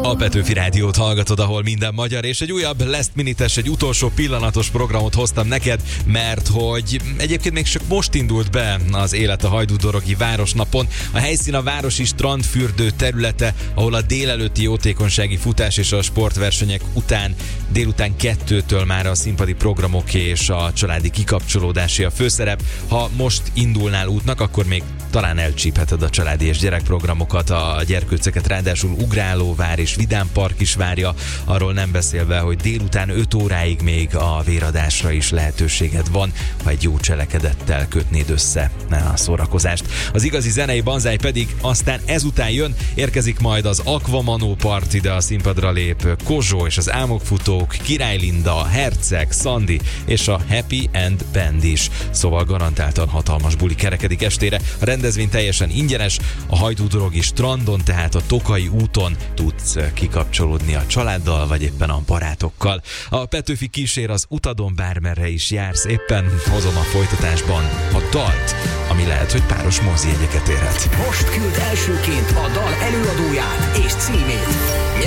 A Petőfi Rádiót hallgatod, ahol minden magyar, és egy újabb last minute-es, egy utolsó pillanatos programot hoztam neked, mert hogy egyébként még csak most indult be az élet a hajdúdorogi városnapon. A helyszín a városi strandfürdő területe, ahol a délelőtti jótékonysági futás és a sportversenyek után délután 2-től már a színpadi programoké és a családi kikapcsolódási a főszerep. Ha most indulnál útnak, akkor még talán elcsípheted a családi és gyerekprogramokat, a gyerkőceket ráadásul ugrálóvár és vidámpark is várja, arról nem beszélve, hogy délután 5 óráig még a véradásra is lehetőséged van, ha egy jó cselekedettel kötnéd össze a szórakozást. Az igazi zenei banzáj pedig aztán ezután jön, érkezik majd az Aquamanó part, ide a színpadra lép Kozsó és az Álmokfutók, Király Linda, Herceg, Szandi és a Happy End Band is. Szóval garantáltan hatalmas buli kerekedik estére. A rendezvény teljesen ingyenes, a hajdúdorogi strandon, tehát a Tokai úton tudsz kikapcsolódni a családdal, vagy éppen a barátokkal. A Petőfi kísér az utadon, bármerre is jársz, éppen hozom a folytatásban a dalt, ami lehet, hogy páros mozijegyeket érhet. Most küld elsőként a dal előadóját és címét.